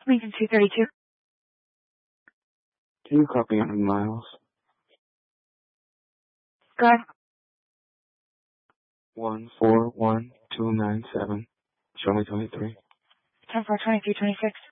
Lincoln 232. Can you copy 100 miles? Go ahead. 141297. Show me 23. 10-4, 23, 26.